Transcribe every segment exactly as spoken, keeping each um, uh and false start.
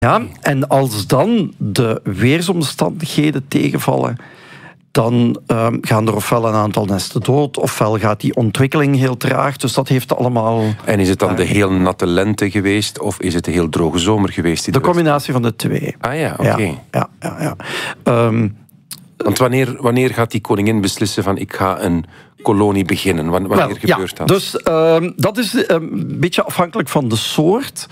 Ja, en als dan de weersomstandigheden tegenvallen, dan um, gaan er ofwel een aantal nesten dood, ofwel gaat die ontwikkeling heel traag. Dus dat heeft allemaal... En is het dan de heel natte lente geweest, of is het de heel droge zomer geweest? Die de combinatie van de twee. Ah ja, oké. Okay. Ja, ja, ja, ja. Um, Want wanneer, wanneer gaat die koningin beslissen van ik ga een kolonie beginnen? Wanneer wel, gebeurt ja, dat? Dus um, dat is een beetje afhankelijk van de soort.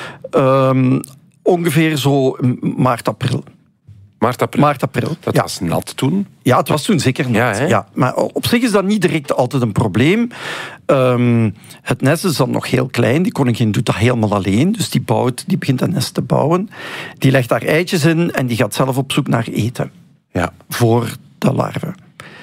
Um, ongeveer zo maart, april. Maart, april. Maart, april. Dat ja. was nat toen? Ja, het was toen zeker nat. Ja, ja. Maar op zich is dat niet direct altijd een probleem. Um, het nest is dan nog heel klein. Die koningin doet dat helemaal alleen. Dus die, bouwt, die begint een nest te bouwen. Die legt daar eitjes in en die gaat zelf op zoek naar eten. Ja. Voor de larven.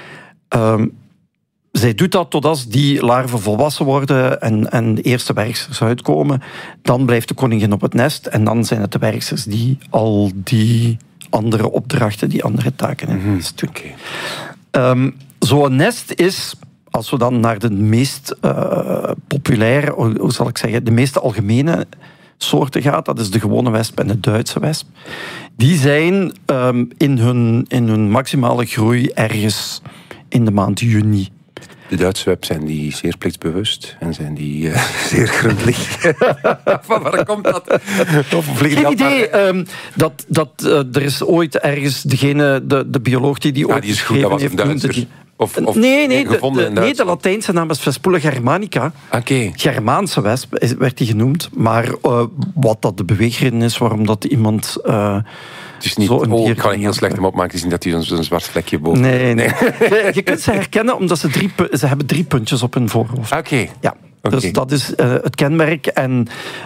Um, zij doet dat tot als die larven volwassen worden en, en de eerste werksters uitkomen. Dan blijft de koningin op het nest en dan zijn het de werksters die al die andere opdrachten, die andere taken in het nest doen. Okay. Um, Zo'n nest is, als we dan naar de meest uh, populaire, hoe zal ik zeggen, de meest algemene soorten gaat, dat is de gewone wesp en de Duitse wesp. Die zijn um, in, hun, in hun maximale groei ergens in de maand juni. De Duitse web zijn die zeer plichtsbewust en zijn die uh, zeer grondlich. Van waar komt dat? Geen idee. Um, dat, dat, uh, er is ooit ergens degene, de, de bioloog die die ja, ooit die is goed, dat was een Duitser. Die, Of, of nee, nee, de, gevonden de, nee, de Latijnse naam is Vespula germanica. Okay. Germaanse wesp is, werd die genoemd. Maar uh, wat dat de beweegreden is, waarom dat iemand... Uh, het is niet, zo een oh, ik ga een heel slecht hem opmaken. Het is niet dat hij zo'n zwart vlekje boven... Nee, nee. je, je kunt ze herkennen omdat ze drie, ze hebben drie puntjes op hun voorhoofd. Oké. Okay. Ja, okay. Dus dat is uh, het kenmerk. En...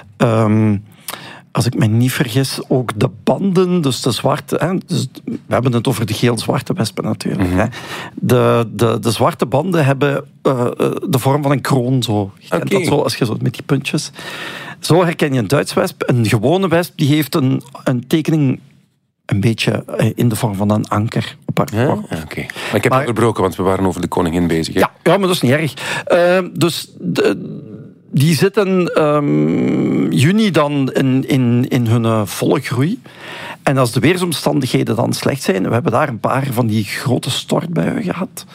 Um, als ik me niet vergis, ook de banden, dus de zwarte... Hè, dus we hebben het over de geel-zwarte wespen natuurlijk. Mm-hmm. Hè. De, de, de zwarte banden hebben uh, de vorm van een kroon. Zo. Je kent okay. dat zo, als je zo met die puntjes... Zo herken je een Duits wesp. Een gewone wesp die heeft een, een tekening een beetje in de vorm van een anker op haar ja, voorhoofd. Ja, okay. Maar ik heb maar, onderbroken, want we waren over de koningin bezig. Hè? Ja, ja, maar dat is niet erg. Uh, dus... De, Die zitten um, juni dan in, in, in hun uh, volle groei. En als de weersomstandigheden dan slecht zijn... We hebben daar een paar van die grote stortbuien gehad.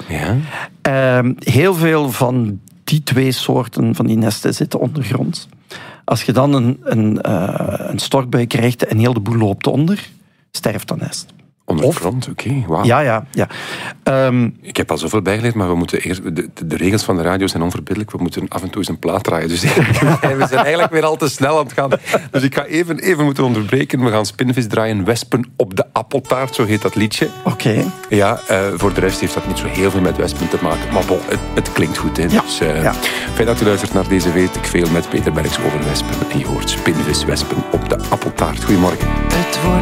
Ja. Um, heel veel van die twee soorten van die nesten zitten ondergronds. Als je dan een, een, uh, een stortbui krijgt en heel de boel loopt onder... sterft dat nest. Ondergrond, oké, okay, wauw. Ja, ja, ja. Um, ik heb al zoveel bijgeleerd, maar we moeten eerst, de, de, de regels van de radio zijn onverbiddelijk. We moeten af en toe eens een plaat draaien. Dus we zijn eigenlijk weer al te snel aan het gaan. Dus ik ga even, even moeten onderbreken. We gaan Spinvis draaien. Wespen op de appeltaart, zo heet dat liedje. Oké. Okay. Ja, uh, voor de rest heeft dat niet zo heel veel met wespen te maken. Maar bon, het, het klinkt goed, hè. Ja, dus, uh, ja. Fijn dat u luistert naar deze Weet ik Veel met Peter Berks over wespen. En je hoort Spinvis wespen op de appeltaart. Goedemorgen.